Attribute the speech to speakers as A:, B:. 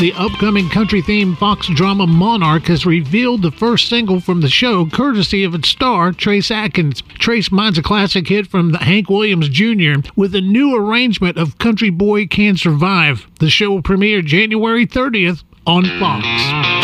A: The upcoming country-themed Fox drama Monarch has revealed the first single from the show, courtesy of its star, Trace Atkins. Trace mines a classic hit from Hank Williams Jr. with a new arrangement of Country Boy Can Survive. The show will premiere January 30th on Fox.